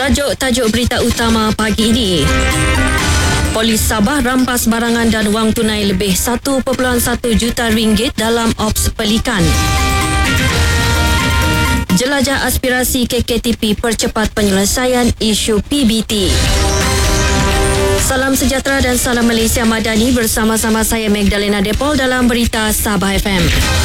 Tajuk berita utama pagi ini. Polis Sabah rampas barangan dan wang tunai lebih 1.1 juta ringgit dalam ops pelikan. Jelajah aspirasi KKTP percepat penyelesaian isu PBT. Salam sejahtera dan salam Malaysia Madani, bersama-sama saya Magdalena Depol dalam berita Sabah FM.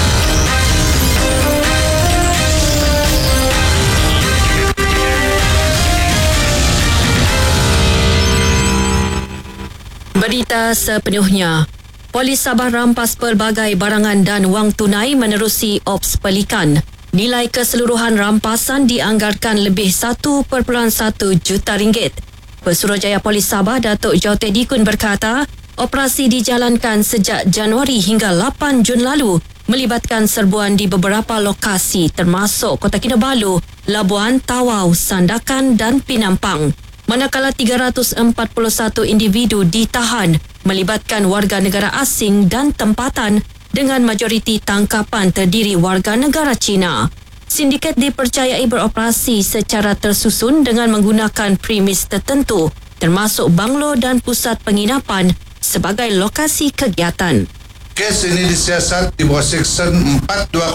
Berita sepenuhnya. Polis Sabah rampas pelbagai barangan dan wang tunai menerusi ops pelikan. Nilai keseluruhan rampasan dianggarkan lebih 1.1 juta ringgit. Pesuruhjaya Polis Sabah Datuk Jautek Dikun berkata, operasi dijalankan sejak Januari hingga 8 Jun lalu, melibatkan serbuan di beberapa lokasi termasuk Kota Kinabalu, Labuan, Tawau, Sandakan dan Pinampang. Manakala 341 individu ditahan melibatkan warga negara asing dan tempatan dengan majoriti tangkapan terdiri warga negara Cina. Sindiket dipercayai beroperasi secara tersusun dengan menggunakan premis tertentu termasuk banglo dan pusat penginapan sebagai lokasi kegiatan. Kes ini disiasat di bawah Seksyen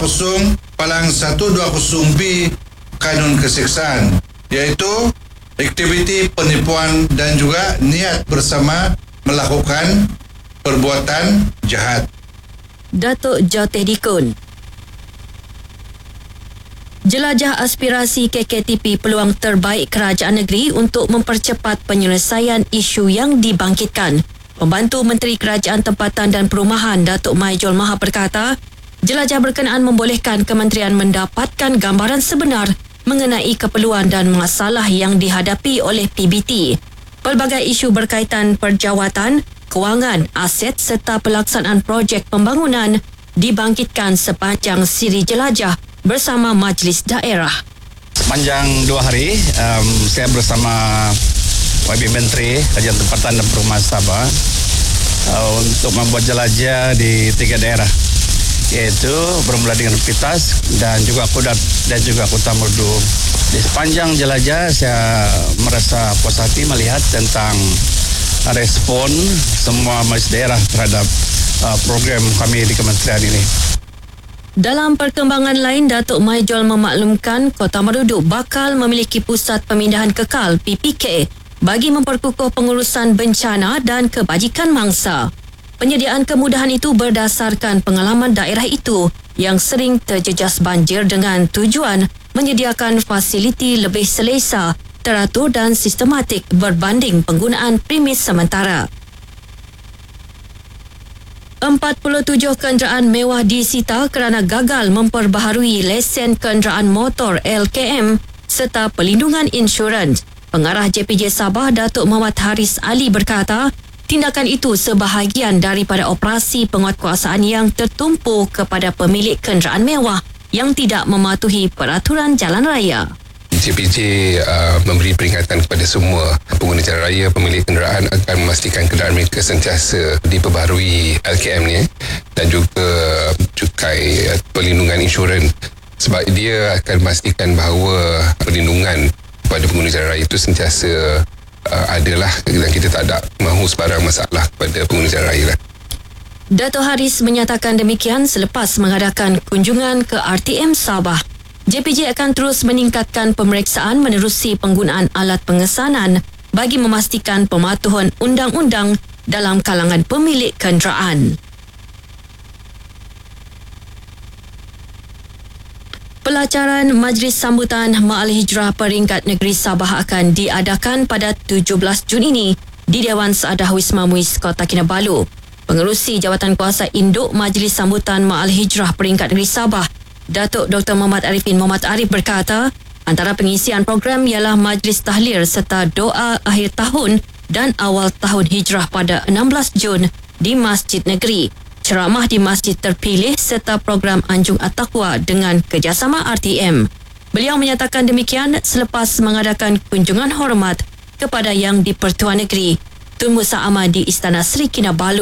420/120B Kanun Keseksaan, iaitu aktiviti penipuan dan juga niat bersama melakukan perbuatan jahat. Datuk Jautek Dikun. Jelajah aspirasi KKTP peluang terbaik kerajaan negeri untuk mempercepat penyelesaian isu yang dibangkitkan. Pembantu Menteri Kerajaan Tempatan dan Perumahan Datuk Maijol Maha berkata, jelajah berkenaan membolehkan kementerian mendapatkan gambaran sebenar mengenai keperluan dan masalah yang dihadapi oleh PBT. Pelbagai isu berkaitan perjawatan, kewangan, aset serta pelaksanaan projek pembangunan dibangkitkan sepanjang siri jelajah bersama Majlis Daerah. Sepanjang 2 hari, saya bersama YB Menteri Kerajaan Tempatan dan Perumahan Sabah untuk membuat jelajah di 3 daerah, iaitu bermula dengan Pitas dan juga Kudat dan juga Kota Merdu. Di sepanjang jelajah saya merasa puas hati melihat tentang respon semua majlis daerah terhadap program kami di kementerian ini. Dalam perkembangan lain, Datuk Maijol memaklumkan Kota Merdu bakal memiliki pusat pemindahan kekal PPK bagi memperkukuh pengurusan bencana dan kebajikan mangsa. Penyediaan kemudahan itu berdasarkan pengalaman daerah itu yang sering terjejas banjir dengan tujuan menyediakan fasiliti lebih selesa, teratur dan sistematik berbanding penggunaan premis sementara. 47 kenderaan mewah disita kerana gagal memperbaharui lesen kenderaan motor LKM serta pelindungan insurans. Pengarah JPJ Sabah Datuk Muhammad Haris Ali berkata, tindakan itu sebahagian daripada operasi penguatkuasaan yang tertumpu kepada pemilik kenderaan mewah yang tidak mematuhi peraturan jalan raya. JPJ memberi peringatan kepada semua pengguna jalan raya, pemilik kenderaan akan memastikan kenderaan mereka sentiasa diperbaharui LKM-nya dan juga cukai perlindungan insurans, sebab dia akan memastikan bahawa perlindungan kepada pengguna jalan raya itu sentiasa adalah dan kita tak ada mahu sebarang masalah kepada pengguna jalan raya lah. Dato' Haris menyatakan demikian selepas mengadakan kunjungan ke RTM Sabah. JPJ akan terus meningkatkan pemeriksaan menerusi penggunaan alat pengesanan bagi memastikan pematuhan undang-undang dalam kalangan pemilik kenderaan. Pelacaran Majlis Sambutan Ma'al Hijrah Peringkat Negeri Sabah akan diadakan pada 17 Jun ini di Dewan Seadah Wisma Muiz Kota Kinabalu. Pengerusi Jawatan Kuasa Induk Majlis Sambutan Ma'al Hijrah Peringkat Negeri Sabah, Datuk Dr. Muhammad Arifin Muhammad Arif berkata, antara pengisian program ialah majlis tahlil serta doa akhir tahun dan awal tahun hijrah pada 16 Jun di Masjid Negeri, ceramah di masjid terpilih serta program Anjung At-Taqwa dengan kerjasama RTM. Beliau menyatakan demikian selepas mengadakan kunjungan hormat kepada Yang di-Pertuan Negeri Tun Musa Ahmad di Istana Sri Kinabalu.